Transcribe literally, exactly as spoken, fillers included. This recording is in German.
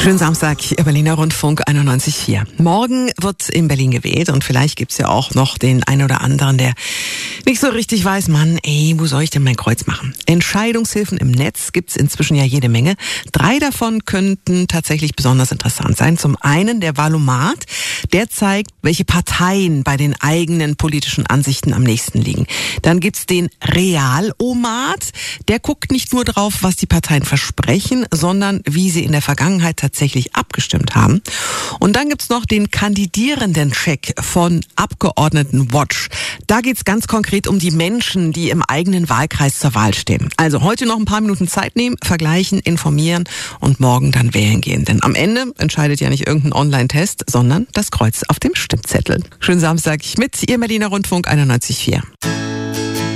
Schönen Samstag, Ihr Berliner Rundfunk einundneunzig Komma vier. Morgen wird in Berlin gewählt und vielleicht gibt's ja auch noch den einen oder anderen, der nicht so richtig weiß, Mann, ey, wo soll ich denn mein Kreuz machen? Entscheidungshilfen im Netz gibt's inzwischen ja jede Menge. Drei davon könnten tatsächlich besonders interessant sein. Zum einen der Wahlomat, der zeigt, welche Parteien bei den eigenen politischen Ansichten am nächsten liegen. Dann gibt's den Realomat, der guckt nicht nur drauf, was die Parteien versprechen, sondern wie sie in der Vergangenheit tatsächlich abgestimmt haben. Und dann gibt's noch den Kandidierenden-Check von Abgeordnetenwatch. Da geht's ganz konkret um die Menschen, die im eigenen Wahlkreis zur Wahl stehen. Also heute noch ein paar Minuten Zeit nehmen, vergleichen, informieren und morgen dann wählen gehen. Denn am Ende entscheidet ja nicht irgendein Online-Test, sondern das Kreuz auf dem Stimmzettel. Schönen Samstag mit Ihr Berliner Rundfunk einundneunzig Komma vier.